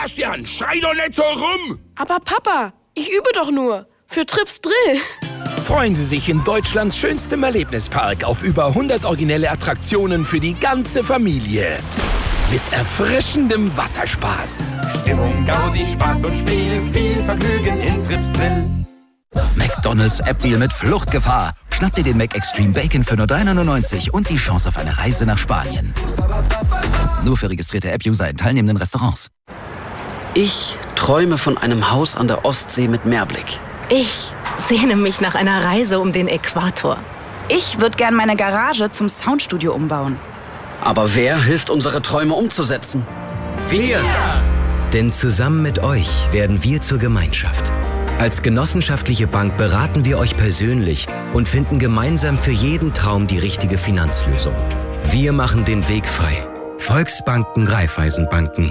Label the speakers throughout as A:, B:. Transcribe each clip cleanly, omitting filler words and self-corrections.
A: Sebastian, schrei doch nicht so rum!
B: Aber Papa, ich übe doch nur. Für Trips Drill.
C: Freuen Sie sich in Deutschlands schönstem Erlebnispark auf über 100 originelle Attraktionen für die ganze Familie. Mit erfrischendem Wasserspaß.
D: Stimmung, Gaudi, Spaß und Spiel, viel Vergnügen in Trips Drill.
E: McDonald's App-Deal mit Fluchtgefahr. Schnapp dir den McExtreme Bacon für nur 3,99 und die Chance auf eine Reise nach Spanien. Nur für registrierte App-User in teilnehmenden Restaurants.
F: Ich träume von einem Haus an der Ostsee mit Meerblick.
G: Ich sehne mich nach einer Reise um den Äquator.
H: Ich würde gern meine Garage zum Soundstudio umbauen.
F: Aber wer hilft, unsere Träume umzusetzen? Wir!
I: Denn zusammen mit euch werden wir zur Gemeinschaft. Als genossenschaftliche Bank beraten wir euch persönlich und finden gemeinsam für jeden Traum die richtige Finanzlösung. Wir machen den Weg frei. Volksbanken, Raiffeisenbanken.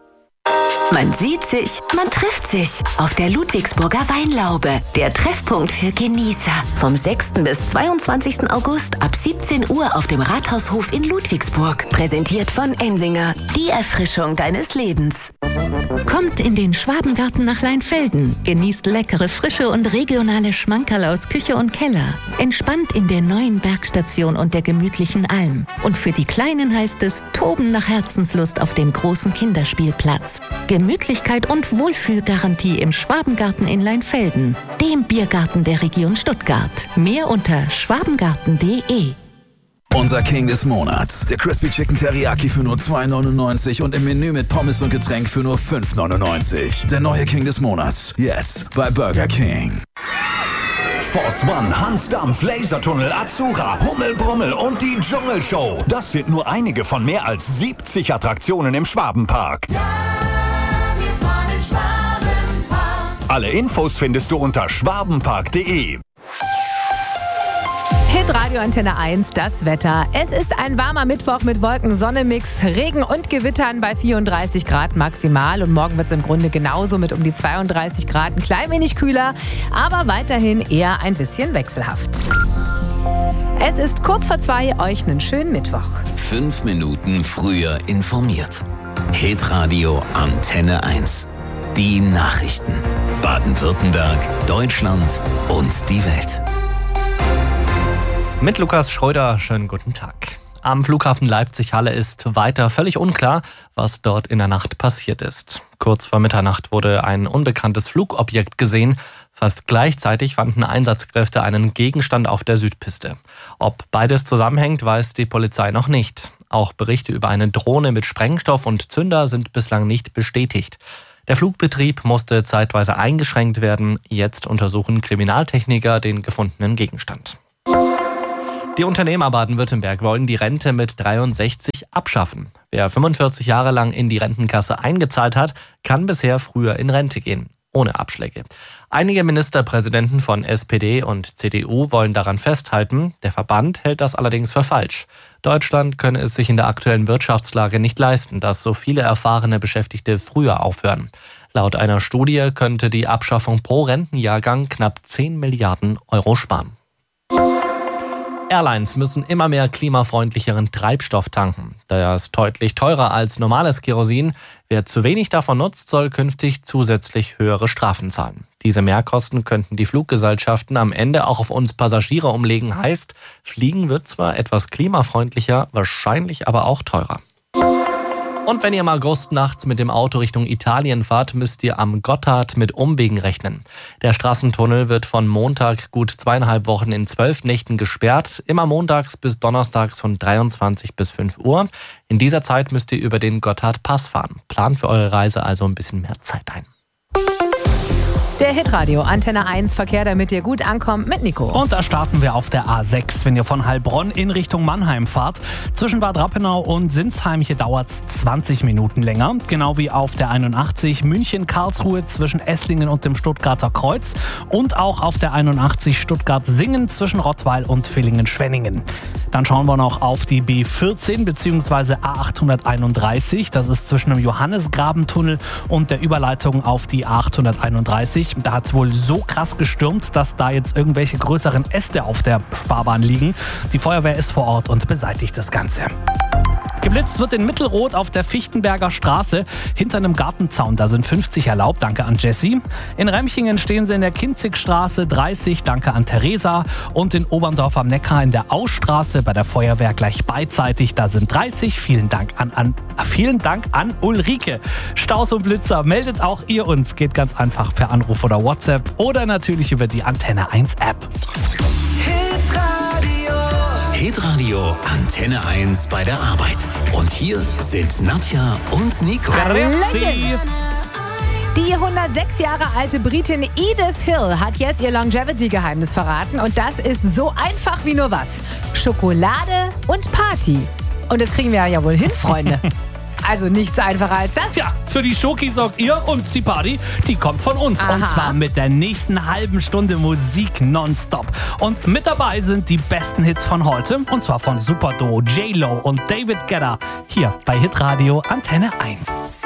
J: Man sieht sich, man trifft sich auf der Ludwigsburger Weinlaube, der Treffpunkt für Genießer. Vom 6. bis 22. August ab 17 Uhr auf dem Rathaushof in Ludwigsburg. Präsentiert von Ensinger, die Erfrischung deines Lebens.
K: Kommt in den Schwabengarten nach Leinfelden, genießt leckere, frische und regionale Schmankerl aus Küche und Keller. Entspannt in der neuen Bergstation und der gemütlichen Alm. Und für die Kleinen heißt es Toben nach Herzenslust auf dem großen Kinderspielplatz. Gemütlichkeit und Wohlfühlgarantie im Schwabengarten in Leinfelden, dem Biergarten der Region Stuttgart. Mehr unter schwabengarten.de.
L: Unser King des Monats. Der Crispy Chicken Teriyaki für nur 2,99 und im Menü mit Pommes und Getränk für nur 5,99. Der neue King des Monats. Jetzt bei Burger King.
M: Force One, Hans Dampf, Lasertunnel, Azura, Hummelbrummel und die Dschungelshow. Das sind nur einige von mehr als 70 Attraktionen im Schwabenpark.
N: Ja, wir fahren in Schwabenpark.
M: Alle Infos findest du unter schwabenpark.de.
O: Hitradio Antenne 1, das Wetter. Es ist ein warmer Mittwoch mit Wolken-Sonne-Mix, Regen und Gewittern bei 34 Grad maximal. Und morgen wird es im Grunde genauso mit um die 32 Grad, ein klein wenig kühler, aber weiterhin eher ein bisschen wechselhaft. Es ist kurz vor 2, euch einen schönen Mittwoch.
P: 5 Minuten früher informiert. Hitradio Antenne 1. Die Nachrichten. Baden-Württemberg, Deutschland und die Welt.
Q: Mit Lukas Schröder, schönen guten Tag. Am Flughafen Leipzig-Halle ist weiter völlig unklar, was dort in der Nacht passiert ist. Kurz vor Mitternacht wurde ein unbekanntes Flugobjekt gesehen. Fast gleichzeitig fanden Einsatzkräfte einen Gegenstand auf der Südpiste. Ob beides zusammenhängt, weiß die Polizei noch nicht. Auch Berichte über eine Drohne mit Sprengstoff und Zünder sind bislang nicht bestätigt. Der Flugbetrieb musste zeitweise eingeschränkt werden. Jetzt untersuchen Kriminaltechniker den gefundenen Gegenstand. Die Unternehmer Baden-Württemberg wollen die Rente mit 63 abschaffen. Wer 45 Jahre lang in die Rentenkasse eingezahlt hat, kann bisher früher in Rente gehen, ohne Abschläge. Einige Ministerpräsidenten von SPD und CDU wollen daran festhalten. Der Verband hält das allerdings für falsch. Deutschland könne es sich in der aktuellen Wirtschaftslage nicht leisten, dass so viele erfahrene Beschäftigte früher aufhören. Laut einer Studie könnte die Abschaffung pro Rentenjahrgang knapp 10 Milliarden Euro sparen. Airlines müssen immer mehr klimafreundlicheren Treibstoff tanken. Der ist deutlich teurer als normales Kerosin. Wer zu wenig davon nutzt, soll künftig zusätzlich höhere Strafen zahlen. Diese Mehrkosten könnten die Fluggesellschaften am Ende auch auf uns Passagiere umlegen. Heißt, Fliegen wird zwar etwas klimafreundlicher, wahrscheinlich aber auch teurer. Und wenn ihr im August nachts mit dem Auto Richtung Italien fahrt, müsst ihr am Gotthard mit Umwegen rechnen. Der Straßentunnel wird von Montag gut 2,5 Wochen in 12 Nächten gesperrt, immer montags bis donnerstags von 23 bis 5 Uhr. In dieser Zeit müsst ihr über den Gotthardpass fahren. Plant für eure Reise also ein bisschen mehr Zeit ein.
O: Der Hitradio Antenne 1 Verkehr, damit ihr gut ankommt, mit Nico.
R: Und da starten wir auf der A6, wenn ihr von Heilbronn in Richtung Mannheim fahrt. Zwischen Bad Rappenau und Sinsheim, hier dauert es 20 Minuten länger. Genau wie auf der 81 München-Karlsruhe zwischen Esslingen und dem Stuttgarter Kreuz. Und auch auf der 81 Stuttgart-Singen zwischen Rottweil und Villingen-Schwenningen. Dann schauen wir noch auf die B14 bzw. A831. Das ist zwischen dem Johannesgrabentunnel und der Überleitung auf die A831. Da hat es wohl so krass gestürmt, dass da jetzt irgendwelche größeren Äste auf der Fahrbahn liegen. Die Feuerwehr ist vor Ort und beseitigt das Ganze. Geblitzt wird in Mittelrot auf der Fichtenberger Straße hinter einem Gartenzaun. Da sind 50 erlaubt, danke an Jessie. In Remchingen stehen sie in der Kinzigstraße 30, danke an Theresa. Und in Oberndorf am Neckar in der Austraße bei der Feuerwehr gleich beidseitig, da sind 30. Vielen Dank an Ulrike. Staus und Blitzer, meldet auch ihr uns. Geht ganz einfach per Anruf oder WhatsApp oder natürlich über die Antenne 1 App.
P: Hitradio Antenne 1 bei der Arbeit. Und hier sind Nadja und Nico.
O: Hallöchen. Die 106 Jahre alte Britin Edith Hill hat jetzt ihr Longevity-Geheimnis verraten. Und das ist so einfach wie nur was. Schokolade und Party. Und das kriegen wir ja wohl hin, Freunde. Also nichts einfacher als das.
R: Ja, für die Schoki sorgt ihr und die Party, die kommt von uns.
O: Aha.
R: Und zwar mit der nächsten halben Stunde Musik nonstop. Und mit dabei sind die besten Hits von heute. Und zwar von Superduo J-Lo und David Guetta. Hier bei Hitradio Antenne 1.